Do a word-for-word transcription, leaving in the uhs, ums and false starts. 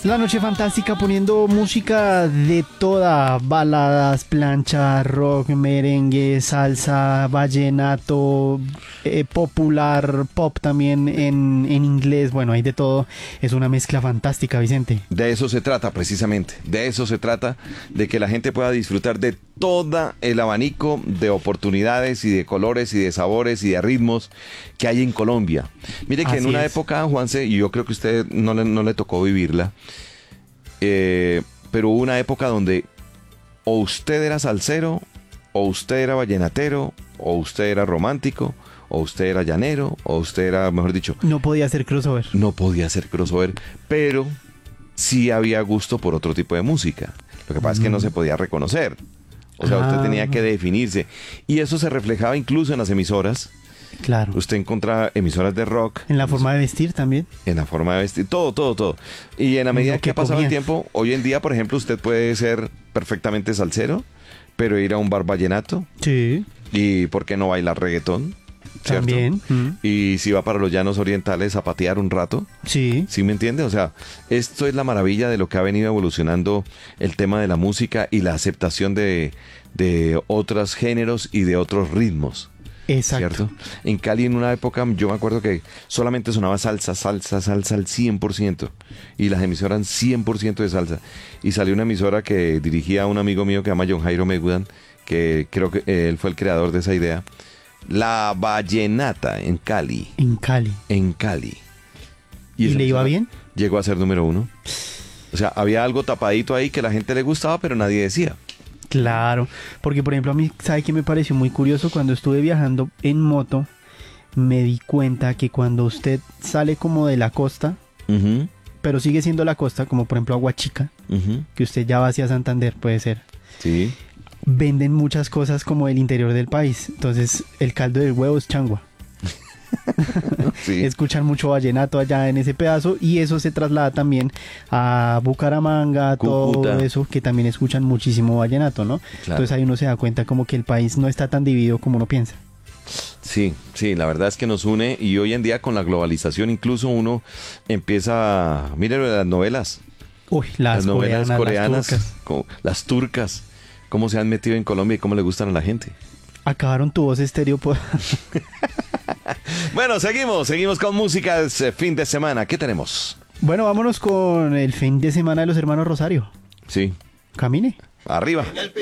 La noche fantástica poniendo música de toda, baladas, plancha, rock, merengue, salsa, vallenato, eh, popular, pop también en, en inglés, bueno, hay de todo, es una mezcla fantástica, Vicente. De eso se trata precisamente, de eso se trata, de que la gente pueda disfrutar de todo el abanico de oportunidades y de colores y de sabores y de ritmos que hay en Colombia. Mire que Así en una es. época, Juanse, y yo creo que usted no le, no le tocó vivirla, eh, pero hubo una época donde o usted era salsero, o usted era vallenatero, o usted era romántico, o usted era llanero, o usted era, mejor dicho, No podía ser crossover. no podía ser crossover, pero sí había gusto por otro tipo de música. Lo que pasa es que no se podía reconocer. O sea, usted Ah. tenía que definirse. Y eso se reflejaba incluso en las emisoras. Claro. Usted encontraba emisoras de rock. En la forma de vestir también. En la forma de vestir, todo, todo, todo. Y en la medida Lo que que ha pasado el comía. tiempo, hoy en día, por ejemplo, usted puede ser perfectamente salsero, pero ir a un bar vallenato. Sí. Y ¿por qué no bailar reggaetón? ¿Cierto? También. Mm. Y si va para los llanos orientales a patear un rato. Sí. ¿Sí me entiende? O sea, esto es la maravilla de lo que ha venido evolucionando el tema de la música y la aceptación de, de otros géneros y de otros ritmos. Exacto. ¿Cierto? En Cali en una época yo me acuerdo que solamente sonaba salsa, salsa, salsa al cien por ciento. Y las emisoras cien por ciento de salsa. Y salió una emisora que dirigía a un amigo mío que se llama John Jairo Megudan, que creo que eh, él fue el creador de esa idea. La Vallenata en Cali. En Cali. En Cali. ¿Y esa le iba emisora bien? Llegó a ser número uno. O sea, había algo tapadito ahí que a la gente le gustaba, pero nadie decía. Claro, porque por ejemplo a mí, ¿sabe qué me pareció muy curioso? Cuando estuve viajando en moto, me di cuenta que cuando usted sale como de la costa, Ujú, pero sigue siendo la costa, como por ejemplo Aguachica, ujú. que usted ya va hacia Santander, puede ser, Sí. venden muchas cosas como el interior del país. Entonces, el caldo del huevo es changua. Sí. Escuchan mucho vallenato allá en ese pedazo y eso se traslada también a Bucaramanga, todo Cúcuta. eso, que también escuchan muchísimo vallenato, ¿no? Claro. Entonces ahí uno se da cuenta como que el país no está tan dividido como uno piensa. Sí, sí, la verdad es que nos une y hoy en día con la globalización incluso uno empieza, mire lo de las novelas, Uy, las, las novelas coreanas, coreanas, las turcas. como las turcas, cómo se han metido en Colombia y cómo le gustan a la gente. Acabaron tu voz estéreo por... Bueno, seguimos, seguimos con música, es eh, fin de semana, ¿qué tenemos? Bueno, vámonos con el fin de semana de los hermanos Rosario. Sí, Camine. arriba.